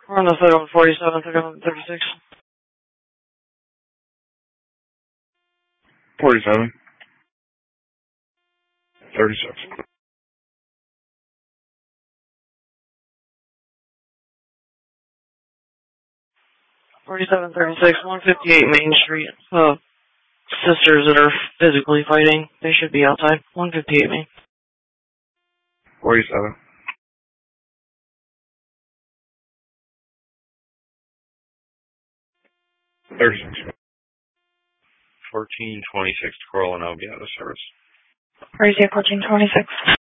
We're on the side on 47, 31, 36. 47. 36. 47, 36, 158 Main Street. Sisters that are physically fighting. They should be outside. 158 Main. 47. 36. 1426 Coral and I'll be out of service. Crazy 1426.